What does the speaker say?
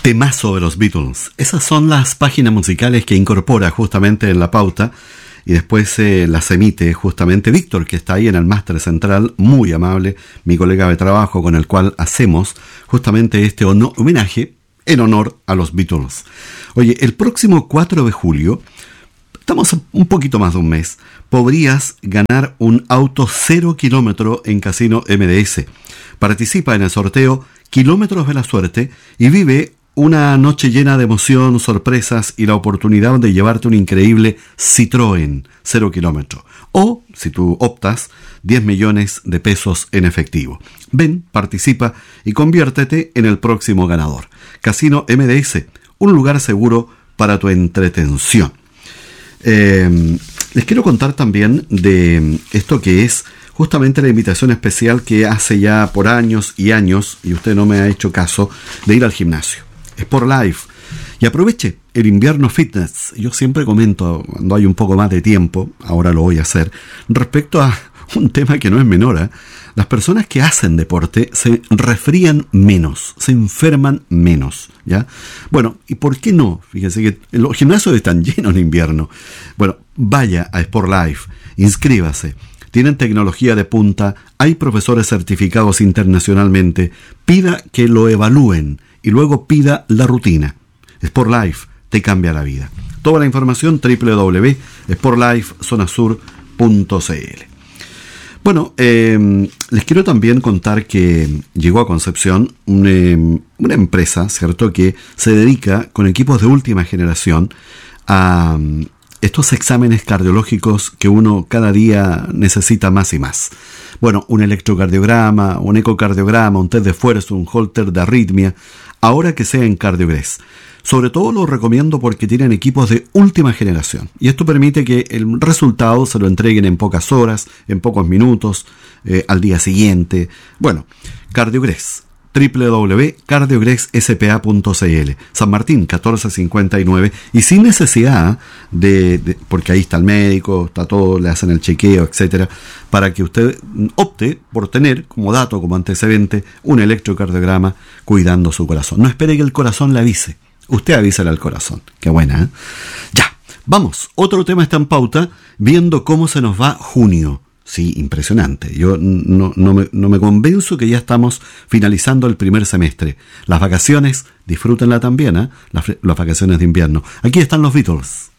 Temazo de los Beatles. Esas son las páginas musicales que incorpora justamente en la pauta y después las emite justamente Víctor, que está ahí en el máster central, muy amable, mi colega de trabajo con el cual hacemos justamente este homenaje en honor a los Beatles. Oye, el próximo 4 de julio, estamos un poquito más de un mes, podrías ganar un auto 0 kilómetro en Casino MDS. Participa en el sorteo Kilómetros de la Suerte y vive una noche llena de emoción, sorpresas y la oportunidad de llevarte un increíble Citroën 0 kilómetro. O, si tú optas, 10 millones de pesos en efectivo. Ven, participa y conviértete en el próximo ganador. Casino MDS, un lugar seguro para tu entretención. Les quiero contar también de esto que es justamente la invitación especial que hace ya por años y años, y usted no me ha hecho caso, de ir al gimnasio. Sportlife. Y aproveche el invierno fitness. Yo siempre comento, cuando hay un poco más de tiempo, ahora lo voy a hacer, respecto a un tema que no es menor, ¿eh? Las personas que hacen deporte se resfrían menos, se enferman menos, ¿ya? Bueno, ¿y por qué no? Fíjense que los gimnasios están llenos en invierno. Bueno, vaya a Sportlife, inscríbase. Tienen tecnología de punta, hay profesores certificados internacionalmente. Pida que lo evalúen y luego pida la rutina. Sportlife te cambia la vida. Toda la información www.sportlifezonasur.cl. Bueno, les quiero también contar que llegó a Concepción una empresa, ¿cierto?, que se dedica con equipos de última generación a estos exámenes cardiológicos que uno cada día necesita más y más. Bueno, un electrocardiograma, un ecocardiograma, un test de esfuerzo, un holter de arritmia, ahora que sea en CardioGress. Sobre todo lo recomiendo porque tienen equipos de última generación. Y esto permite que el resultado se lo entreguen en pocas horas, en pocos minutos, al día siguiente. Bueno, CardioGress. www.cardiogressspa.cl, San Martín 1459, y sin necesidad de porque ahí está el médico, está todo, le hacen el chequeo, etcétera, para que usted opte por tener como dato, como antecedente, un electrocardiograma cuidando su corazón. No espere que el corazón le avise, usted avísale al corazón. Qué buena, ¿eh? Ya, vamos, otro tema está en pauta, viendo cómo se nos va junio. Sí, impresionante. Yo no me convenzo que ya estamos finalizando el primer semestre. Las vacaciones, disfrútenla también, ¿eh? Las vacaciones de invierno. Aquí están los Beatles.